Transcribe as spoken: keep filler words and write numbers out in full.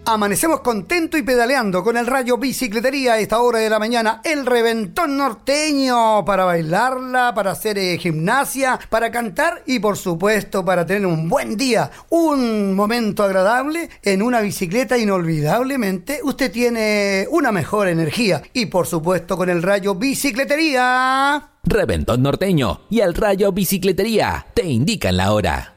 Amanecemos contento y pedaleando con el Rayo Bicicletería a esta hora de la mañana. El reventón norteño para bailarla, para hacer eh, gimnasia, para cantar y por supuesto para tener un buen día, un momento agradable en una bicicleta. Inolvidablemente usted tiene una mejor energía y por supuesto con el Rayo Bicicletería. Reventón norteño y el Rayo Bicicletería te indican la hora.